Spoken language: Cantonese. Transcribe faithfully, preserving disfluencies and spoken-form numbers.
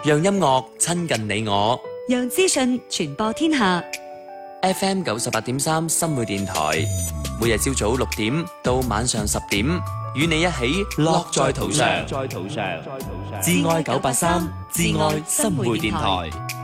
讓音樂親近你我。 讓資訊傳播天下。 F M 九十八點三新會電台，每日朝早六點到晚上十點，與你一起樂在途上。在途上，至愛九八三，至愛新會電台。